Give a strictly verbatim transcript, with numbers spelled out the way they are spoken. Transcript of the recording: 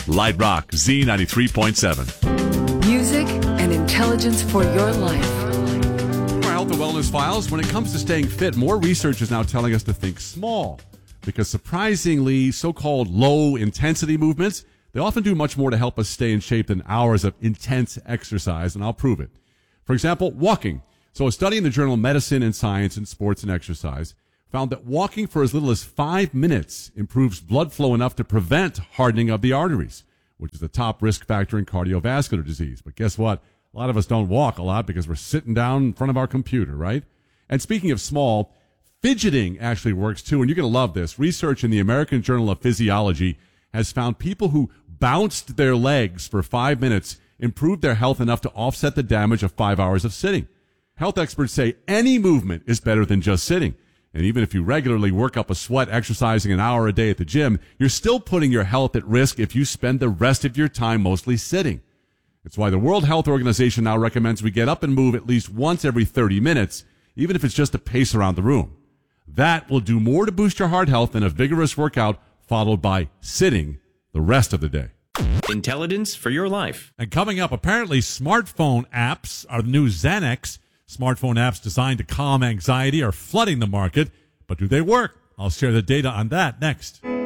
Light Rock Z ninety-three point seven. Music and intelligence for your life. Our health and wellness files. When it comes to staying fit, more research is now telling us to think small. Because surprisingly, so-called low-intensity movements, they often do much more to help us stay in shape than hours of intense exercise, and I'll prove it. For example, walking. So a study in the journal Medicine and Science in Sports and Exercise found that walking for as little as five minutes improves blood flow enough to prevent hardening of the arteries, which is the top risk factor in cardiovascular disease. But guess what? A lot of us don't walk a lot because we're sitting down in front of our computer, right? And speaking of small, fidgeting actually works too, and you're going to love this. Research in the American Journal of Physiology has found people who bounced their legs for five minutes improved their health enough to offset the damage of five hours of sitting. Health experts say any movement is better than just sitting. And even if you regularly work up a sweat exercising an hour a day at the gym, you're still putting your health at risk if you spend the rest of your time mostly sitting. It's why the World Health Organization now recommends we get up and move at least once every thirty minutes, even if it's just a pace around the room. That will do more to boost your heart health than a vigorous workout followed by sitting the rest of the day. Intelligence for your life. And coming up, apparently smartphone apps are the new Xanax. Smartphone apps designed to calm anxiety are flooding the market. But do they work? I'll share the data on that next.